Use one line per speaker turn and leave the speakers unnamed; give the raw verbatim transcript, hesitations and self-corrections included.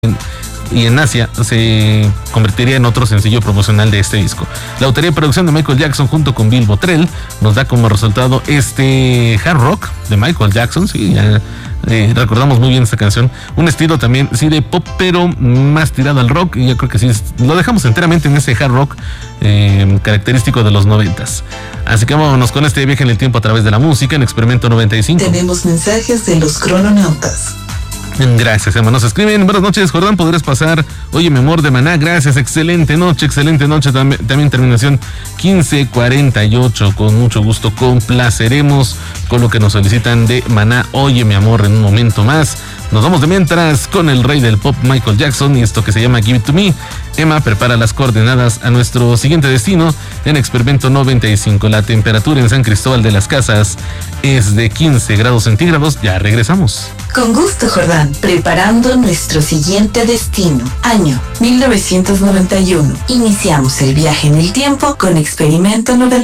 y en Asia se convertiría en otro sencillo promocional de este disco. La autoría y producción de Michael Jackson junto con Bill Bottrell nos da como resultado este hard rock de Michael Jackson. Sí, ya eh, recordamos muy bien esta canción. Un estilo también, sí, de pop, pero más tirado al rock. Y yo creo que sí, lo dejamos enteramente en ese hard rock eh, característico de los noventas. Así que vámonos con este viaje en el tiempo a través de la música en Experimento noventa y cinco.
Tenemos mensajes de los crononautas.
Gracias, Emma. Nos escriben: buenas noches, Jordán, ¿podrías pasar Oye mi amor de Maná? Gracias, excelente noche, excelente noche. También, también terminación quince cuarenta y ocho. Con mucho gusto complaceremos con lo que nos solicitan de Maná, Oye mi amor, en un momento más. Nos vamos de mientras con el rey del pop, Michael Jackson, y esto que se llama Give It To Me. Emma prepara las coordenadas a nuestro siguiente destino en Experimento noventa y cinco. La temperatura en San Cristóbal de las Casas es de quince grados centígrados. Ya regresamos.
Con gusto, Jordán. Preparando nuestro siguiente destino. Año mil novecientos noventa y uno. Iniciamos el viaje en el tiempo con Experimento noventa y cinco.